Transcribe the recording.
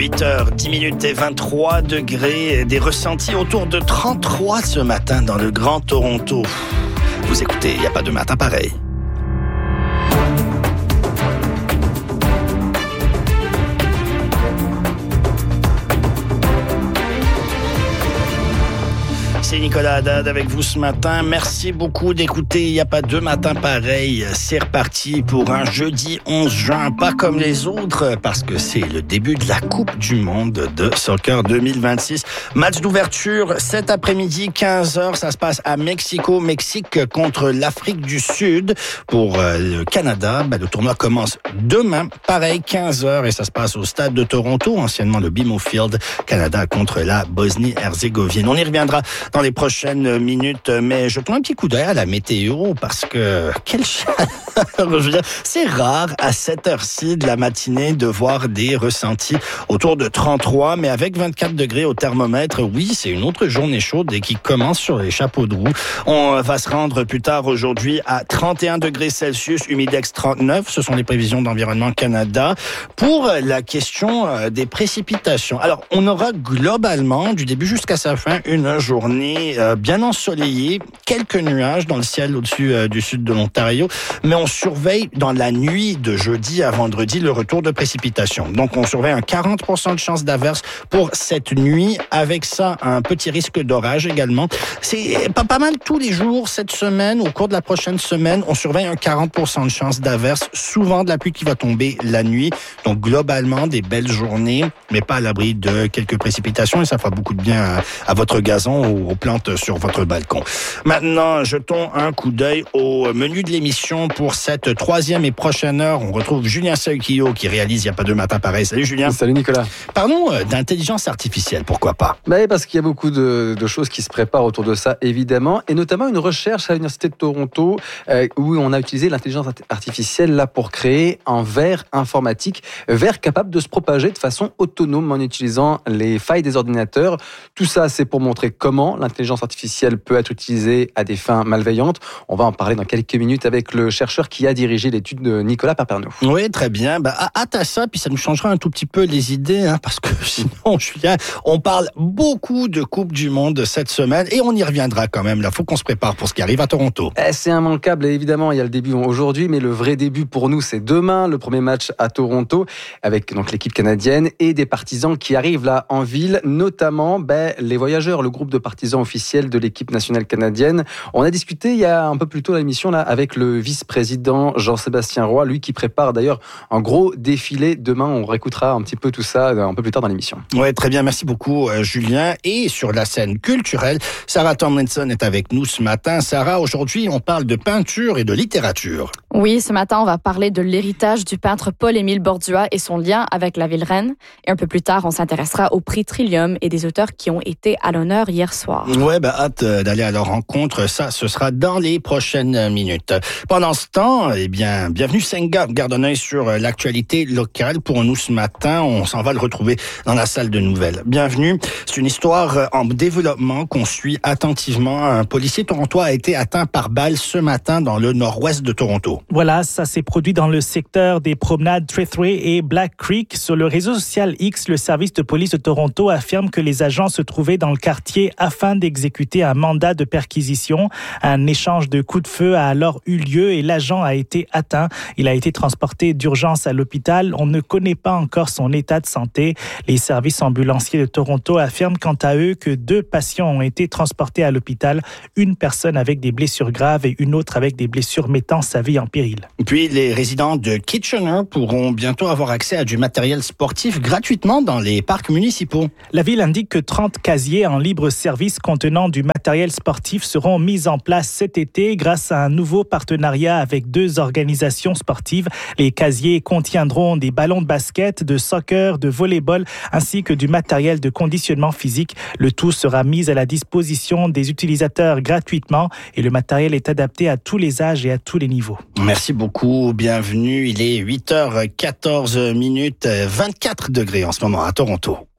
8h10 et 23 degrés, des ressentis autour de 33 ce matin dans le Grand Toronto. Vous écoutez, il n'y a pas de matin pareil. C'est Nicolas Haddad avec vous ce matin. Merci beaucoup d'écouter. Il n'y a pas deux matins pareils. C'est reparti pour un jeudi 11 juin. Pas comme les autres parce que c'est le début de la Coupe du Monde de Soccer 2026. Match d'ouverture cet après-midi, 15h. Ça se passe à Mexico. Mexique contre l'Afrique du Sud. Pour le Canada, le tournoi commence demain. Pareil, 15h. Et ça se passe au stade de Toronto, anciennement le BMO Field. Canada contre la Bosnie-Herzégovine. On y reviendra dans les prochaines minutes, mais jetons un petit coup d'œil à la météo parce que quelle chaleur, je veux dire, c'est rare à cette heure-ci de la matinée de voir des ressentis autour de 33, mais avec 24 degrés au thermomètre, oui, c'est une autre journée chaude et qui commence sur les chapeaux de roue. On va se rendre plus tard aujourd'hui à 31 degrés Celsius, humidex 39, ce sont les prévisions d'Environnement Canada. Pour la question des précipitations, alors on aura globalement, du début jusqu'à sa fin, une journée bien ensoleillé, quelques nuages dans le ciel au-dessus du sud de l'Ontario, mais on surveille dans la nuit de jeudi à vendredi le retour de précipitations. Donc on surveille un 40% de chance d'averse pour cette nuit, avec ça un petit risque d'orage également. C'est pas mal tous les jours cette semaine, au cours de la prochaine semaine, on surveille un 40% de chance d'averse, souvent de la pluie qui va tomber la nuit. Donc globalement des belles journées, mais pas à l'abri de quelques précipitations et ça fera beaucoup de bien à votre gazon ou aux plantes sur votre balcon. Maintenant, jetons un coup d'œil au menu de l'émission pour cette troisième et prochaine heure. On retrouve Julien Seukio qui réalise Il n'y a pas deux matins pareils. Salut Julien. Salut Nicolas. Parlons d'intelligence artificielle, pourquoi pas? Parce qu'il y a beaucoup de choses qui se préparent autour de ça, évidemment, et notamment une recherche à l'Université de Toronto où on a utilisé l'intelligence artificielle là pour créer un verre informatique, verre capable de se propager de façon autonome en utilisant les failles des ordinateurs. Tout ça, c'est pour montrer comment l'intelligence artificielle peut être utilisée à des fins malveillantes. On va en parler dans quelques minutes avec le chercheur qui a dirigé l'étude de Nicolas Papernou. Oui, très bien. Hâte à ça, puis ça nous changera un tout petit peu les idées, parce que sinon, Julien, on parle beaucoup de Coupe du Monde cette semaine et on y reviendra quand même. Là, faut qu'on se prépare pour ce qui arrive à Toronto. C'est immanquable, évidemment. Il y a le début aujourd'hui, mais le vrai début pour nous, c'est demain, le premier match à Toronto, avec donc l'équipe canadienne et des partisans qui arrivent là en ville, notamment les voyageurs, le groupe de partisans officiels de l'équipe nationale canadienne. On a discuté il y a un peu plus tôt dans l'émission là avec le vice-président Jean-Sébastien Roy, lui qui prépare d'ailleurs un gros défilé demain. On réécoutera un petit peu tout ça un peu plus tard dans l'émission. Ouais, très bien, merci beaucoup Julien. Et sur la scène culturelle, Sarah Tomlinson est avec nous ce matin. Sarah, aujourd'hui, on parle de peinture et de littérature. Oui, ce matin, on va parler de l'héritage du peintre Paul-Émile Bordua et son lien avec la ville reine. Et un peu plus tard, on s'intéressera au prix Trillium et des auteurs qui ont été à l'honneur hier soir. Ouais, hâte d'aller à leur rencontre. Ça, ce sera dans les prochaines minutes. Pendant ce temps, bienvenue Senga. Garde un œil sur l'actualité locale. Pour nous ce matin, on s'en va le retrouver dans la salle de nouvelles. Bienvenue. C'est une histoire en développement qu'on suit attentivement. Un policier torontois a été atteint par balle ce matin dans le nord-ouest de Toronto. Voilà, ça s'est produit dans le secteur des promenades Trethway et Black Creek. Sur le réseau social X, le service de police de Toronto affirme que les agents se trouvaient dans le quartier afin d'exécuter un mandat de perquisition. Un échange de coups de feu a alors eu lieu et l'agent a été atteint. Il a été transporté d'urgence à l'hôpital. On ne connaît pas encore son état de santé. Les services ambulanciers de Toronto affirment quant à eux que 2 patients ont été transportés à l'hôpital. Une personne avec des blessures graves et une autre avec des blessures mettant sa vie en péril. Puis les résidents de Kitchener pourront bientôt avoir accès à du matériel sportif gratuitement dans les parcs municipaux. La ville indique que 30 casiers en libre service contenant du matériel sportif seront mis en place cet été grâce à un nouveau partenariat avec 2 organisations sportives. Les casiers contiendront des ballons de basket, de soccer, de volleyball ainsi que du matériel de conditionnement physique. Le tout sera mis à la disposition des utilisateurs gratuitement et le matériel est adapté à tous les âges et à tous les niveaux. Merci beaucoup, bienvenue. Il est 8h14, 24 degrés en ce moment à Toronto.